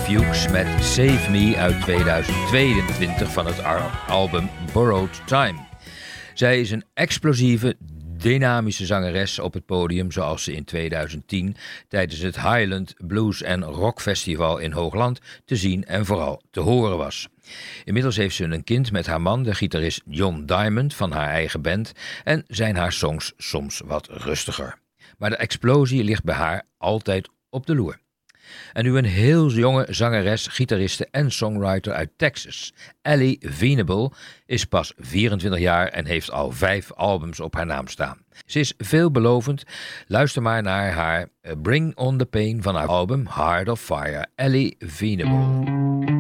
Fuchs met Save Me uit 2022 van het album Borrowed Time. Zij is een explosieve, dynamische zangeres op het podium, zoals ze in 2010 tijdens het Highland Blues and Rock Festival in Hoogland te zien en vooral te horen was. Inmiddels heeft ze een kind met haar man, de gitarist John Diamond van haar eigen band, en zijn haar songs soms wat rustiger. Maar de explosie ligt bij haar altijd op de loer. En nu een heel jonge zangeres, gitariste en songwriter uit Texas. Ellie Venable is pas 24 jaar en heeft al 5 albums op haar naam staan. Ze is veelbelovend. Luister maar naar haar Bring on the Pain van haar album Heart of Fire. Ellie Venable.